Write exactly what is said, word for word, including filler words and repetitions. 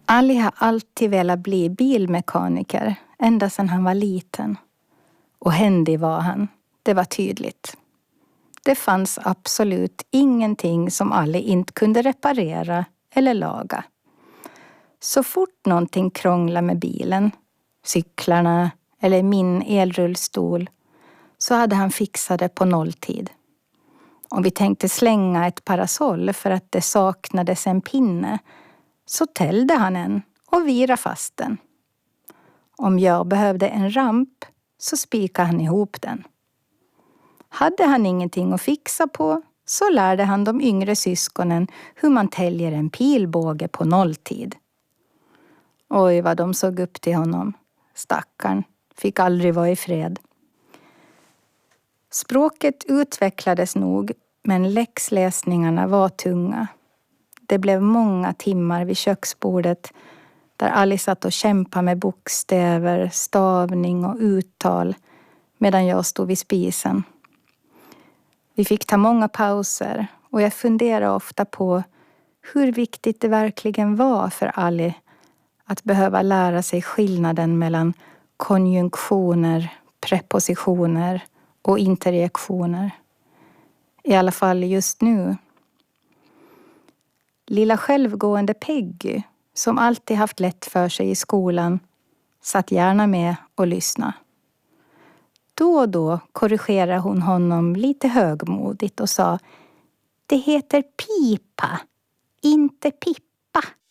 Ali har alltid velat bli bilmekaniker, ända sedan han var liten. Och händig var han, det var tydligt. Det fanns absolut ingenting som Ali inte kunde reparera eller laga. Så fort någonting krånglade med bilen, cyklarna eller min elrullstol, så hade han fixat det på nolltid. Om vi tänkte slänga ett parasoll för att det saknades en pinne, så tällde han en och virade fast den. Om jag behövde en ramp, så spikade han ihop den. Hade han ingenting att fixa på, så lärde han de yngre syskonen hur man täljer en pilbåge på nolltid. Oj, vad de såg upp till honom. Stackarn fick aldrig vara i fred. Språket utvecklades nog, men läxläsningarna var tunga. Det blev många timmar vid köksbordet där Ali satt och kämpade med bokstäver, stavning och uttal medan jag stod vid spisen. Vi fick ta många pauser och jag funderade ofta på hur viktigt det verkligen var för Ali att behöva lära sig skillnaden mellan konjunktioner, prepositioner och interjektioner. I alla fall just nu. Lilla självgående Peggy, som alltid haft lätt för sig i skolan, satt gärna med och lyssnade. Då och då korrigerade hon honom lite högmodigt och sa: "Det heter pipa, inte pippa."